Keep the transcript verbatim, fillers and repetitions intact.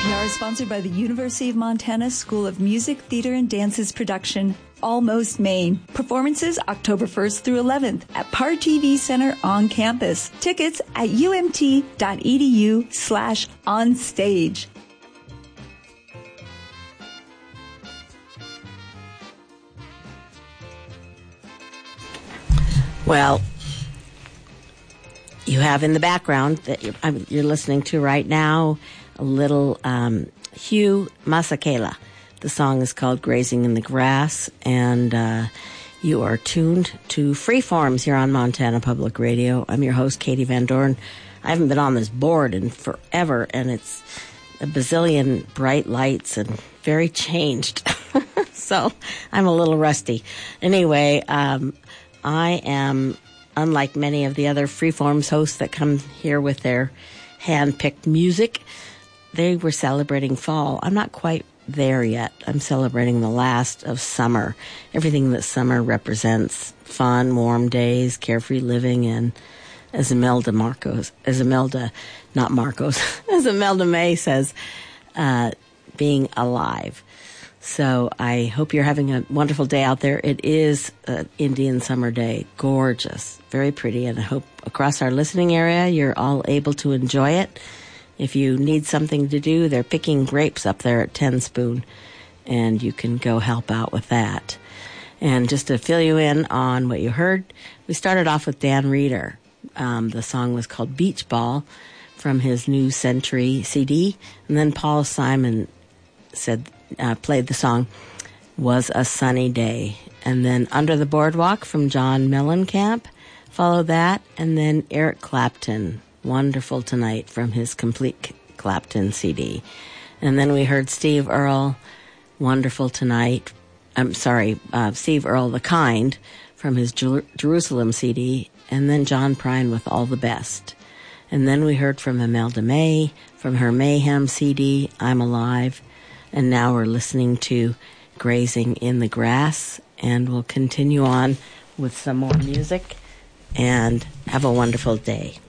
P R is sponsored by the University of Montana School of Music, Theater, and Dance's production, Almost Maine. Performances October first through eleventh at Par T V Center on campus. Tickets at umt.edu slash onstage. Well, you have in the background that you're, you're listening to right now a little um, Hugh Masekela. The song is called Grazing in the Grass, and uh, you are tuned to Freeforms here on Montana Public Radio. I'm your host, Katie Van Dorn. I haven't been on this board in forever, and it's a bazillion bright lights and very changed. So I'm a little rusty. Anyway, um, I am, unlike many of the other Freeforms hosts that come here with their hand-picked music, they were celebrating fall. I'm not quite there yet. I'm celebrating the last of summer. Everything that summer represents: fun, warm days, carefree living, and as Imelda Marcos, as Imelda, not Marcos, as Imelda May says, uh, being alive. So I hope you're having a wonderful day out there. It is an Indian summer day. Gorgeous. Very pretty. And I hope across our listening area you're all able to enjoy it. If you need something to do, they're picking grapes up there at Ten Spoon, and you can go help out with that. And just to fill you in on what you heard, we started off with Dan Reeder. Um, the song was called Beach Ball from his New Century C D. And then Paul Simon said, uh, played the song Was a Sunny Day. And then Under the Boardwalk from John Mellencamp followed that. And then Eric Clapton, Wonderful Tonight from his Complete Clapton C D. And then we heard Steve Earle, Wonderful Tonight. I'm sorry, uh, Steve Earle, The Kind from his Jer- Jerusalem C D. And then John Prine with All the Best. And then we heard from Imelda May from her Mayhem C D, I'm Alive. And now we're listening to Grazing in the Grass. And we'll continue on with some more music. And have a wonderful day.